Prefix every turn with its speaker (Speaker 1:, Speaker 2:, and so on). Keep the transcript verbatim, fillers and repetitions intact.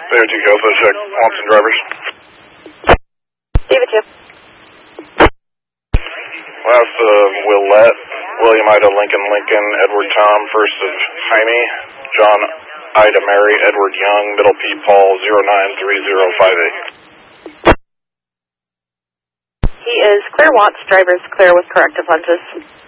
Speaker 1: There you go, so check Watson drivers.
Speaker 2: David two.
Speaker 1: Last of Willette, William Ida Lincoln Lincoln, Edward Tom, first of Jaime, John Ida Mary, Edward Young, middle P Paul, zero nine three zero five eight.
Speaker 2: He is clear Watts, drivers clear with corrective lunges.